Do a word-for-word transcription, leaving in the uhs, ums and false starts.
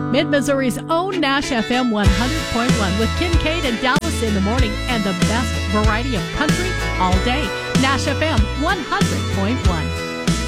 Mid-Missouri's own Nash F M one hundred point one with Kincaid and Dallas in the morning and the best variety of country all day. Nash F M one hundred point one.